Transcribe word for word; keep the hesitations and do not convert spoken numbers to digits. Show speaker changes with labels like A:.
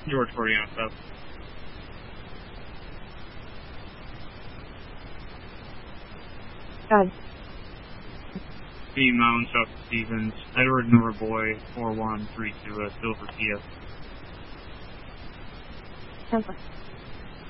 A: George Coriano stuff.
B: God.
A: B. Mountain, Chuck Stevens, Edward Norboy, four one three two, uh, Silver Kia.
B: Tampa.